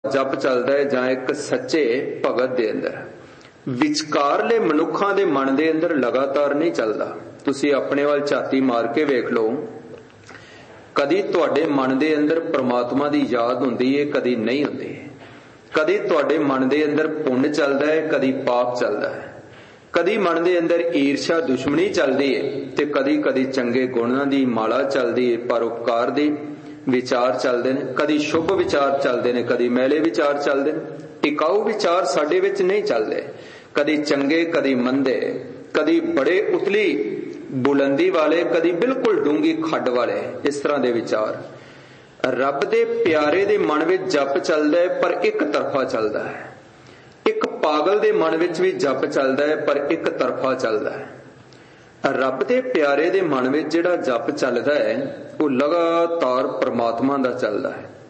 जप चलदा है जां एक सच्चे भगत दे अंदर। विचकारले मनुखां दे मन दे अंदर लगातार नहीं चलदा। तुसीं अपने वल झाती मार के वेख लो, कदी तुहाडे मन दे अंदर परमात्मा दी याद हुंदी है, कदी नहीं हुंदी। कदी तुहाडे मन दे अंदर पुण्य चलदा है, कदी पाप चलदा है। कदी मन दे अंदर ईर्ष्या दुश्मनी चलदी है ते कदी कदी चंगे गुणां दी माला चलदी है, परोपकार दी विचार चलदे ने। कदी शुभ विचार चलदे ने, कदी मैले विचार चलदे ने। टिकाऊ विचार साडे विच नहीं चलदे, कदी चंगे कदी मंदे, कदी बड़े उतली बुलंदी वाले, कदी बिल्कुल डूंगी खड्ड वाले, इस तरह दे विचार। रब दे प्यारे दे मन विच जप चलदा है पर एक तरफा चलदा है। एक पागल दे मन विच भी जप चलदा है पर एक तरफा चलदा है। रब दे प्यारे दे मन विच जिहड़ा जप चलदा है वो लगातार परमात्मा दा चलदा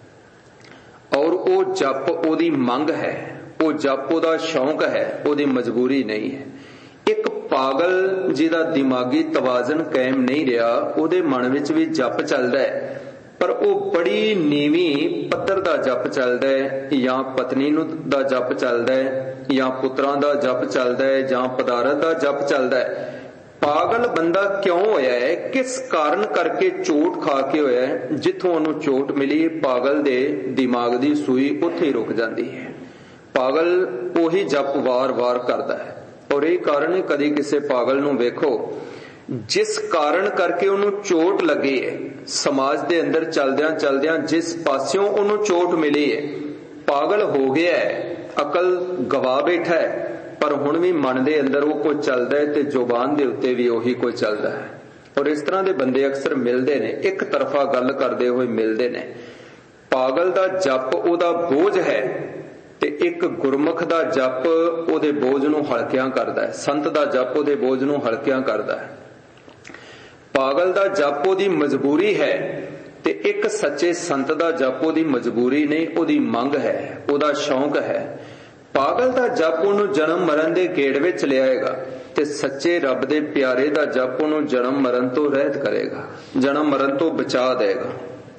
है और वो जप ओदी मंग है, वो जप ओदा शौक है, ओदी मजबूरी नहीं है। एक पागल जिहदा दिमागी तवाजन कायम नहीं रहा, ओदे मन विच भी जप चलदा है पर वो बड़ी नीवी पत्थर दा जप चलदा है, या पत्नी दा जप चलदा है, या पुत्रां दा जप चलदा है, या पदारथ दा जप चलदा है। पागल बंदा क्यों होया है, किस कारण करके चोट खा के होया है, जिथों उन्हों चोट मिली पागल दे दिमाग दी सूई उत्थे ही रुक जाती है। पागल ओही जप वार वार करदा है और यही कारण है कदी किसी पागल नूं वेखो जिस कारण करके उन्होंने चोट लगी है, समाज दे अंदर चलदियां चलदियां जिस पास्यों उन्होंने चोट मिली है, पागल हो गया है, अकल गवा बैठा है, पर हुण भी मन दे अंदर वो कोई चलदा है ते जुबान दे उत्ते भी ओही कोई चलदा है। और इस तरह दे बंदे अक्सर मिलदे ने, एक तरफा गल करदे होए मिलदे ने। पागल दा जप ओदा बोझ है ते एक गुरमुख दा जप ओदे बोझ नूं हल्कियां करदा है, संत दा जप ओदे बोझ नूं हल्कियां करदा है। पागल दा जप ओदी मजबूरी है ते एक सच्चे संत दा जप ओदी मजबूरी नहीं, ओदी मंग है, ओदा शौक है। पागल दा जप ओनू जन्म मरण दे गेड़ विच लियाएगा ते सच्चे रब दे प्यारे दा जप ओनू जन्म मरण तो रहत करेगा, जन्म मरण तो बचा देगा।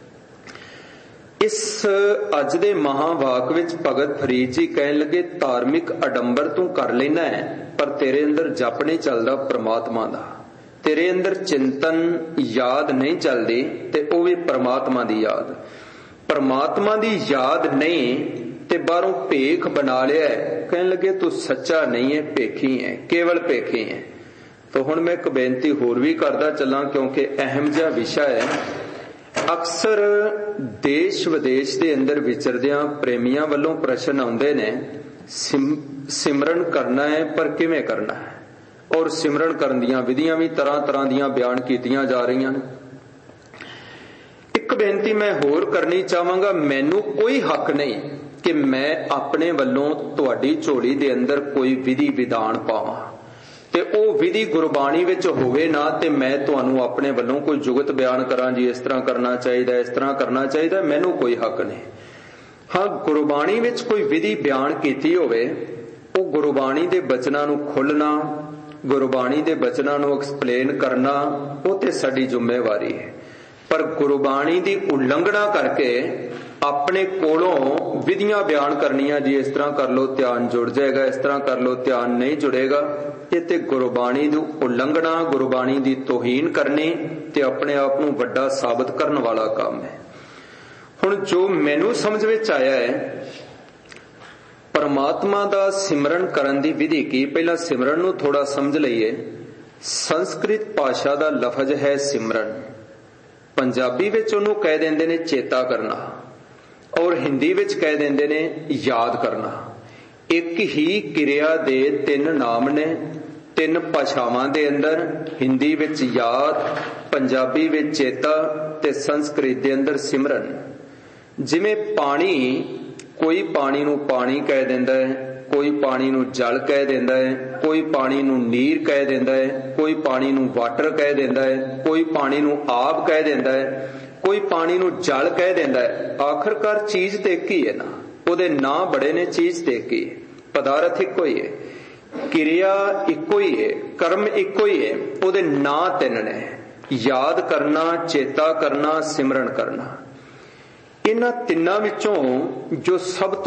इस अज दे महावाक विच भगत फरीद जी कहन लगे, धार्मिक अडंबर तू कर लेना है पर तेरे अंदर जप नहीं चलदा परमात्मा दा, तेरे अंदर चिंतन याद नहीं चलदी ते ओ भी परमात्मा दी याद। परमात्मा दी याद नहीं ते बाहरों भेख बना लिया है, कहने लगे तू सच्चा नहीं है, भेखी है, केवल भेखी है। तो हुण मैं एक बेनती होर भी करदा चलां क्योंकि अहम जिहा विषय है। अक्सर देश विदेश दे अंदर विचरदियां प्रेमियां वालों प्रश्न आउंदे ने, सिमरन करना है पर किवें करना है, और सिमरन करन दियां विधियां भी तरह तरह दियां बयान कीतियां जा रहीआं ने। एक बेनती मैं होर करनी चाहांगा, मैनू कोई हक नहीं कि मैं अपने वल्लों तुहाडी झोली दे अंदर कोई विधि विधान पावां ते ओ विधि गुरबाणी विच होवे ना ते मैं तुहानू अपने वल्लों कोई जुगत बयान करां जी इस तरह करना चाहिए, इस तरह करना चाहिए, मैनू कोई हक नहीं। हाँ, गुरबाणी विच कोई विधि बयान कीती होवे, ओ गुरबाणी दे बचनां नू खुलना, गुरबाणी दे बचनां नू एक्सप्लेन करना, वो ते साडी जिम्मेवारी है। पर गुरबाणी दी उल्लंघना करके अपने कोलों विधियां बयान करनियां जी इस तरह कर लो ध्यान जुड़ जाएगा, इस तरह कर लो ध्यान नहीं जुड़ेगा, ये ते गुरबाणी दी उल्लंघना, गुरबाणी दी तोहीन करनी ते अपने आप नू वड्डा साबित करने वाला काम है। हुण जो मैनू समझ विच आया है, परमात्मा दा सिमरन करन दी विधि की, पहला सिमरन नू थोड़ा समझ लईए। संस्कृत भाषा दा लफज है सिमरन, पंजाबी विच ओनू कह देंदे ने चेता करना और हिंदी विच कह देंदे ने याद करना। एक ही किरिया दे तीन नाम ने, तीन भाषावां दे अंदर, हिंदी विच याद, पंजाबी विच चेता ते संस्कृत दे अंदर सिमरन। जिवें पानी, कोई पानी नू पानी कह देंदा है, कोई पानी नू जल कह देंदा है, कोई पानी नू नीर कह देंदा है, कोई पानी नू वाटर कह देंदा है, कोई पानी नू आब कह देंदा है, कोई पानी नू जल कह देंदा है। आखिरकार चीज ते एक ही है ना, ओदे नां बड़े ने, चीज ते एक ही है, पदार्थ इको ही है, क्रिया इको ही है, कर्म इको ही है, ओदे नां तीन ने, याद करना, चेता करना, सिमरन करना। इन्हां तिन्नां विचों जो सब